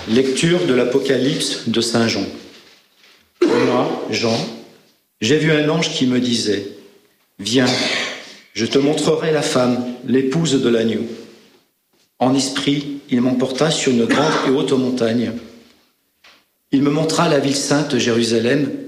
Lecture de l'Apocalypse de Saint Jean. Moi, Jean, j'ai vu un ange qui me disait « Viens, je te montrerai la femme, l'épouse de l'agneau. » En esprit, il m'emporta sur une grande et haute montagne. Il me montra la ville sainte Jérusalem,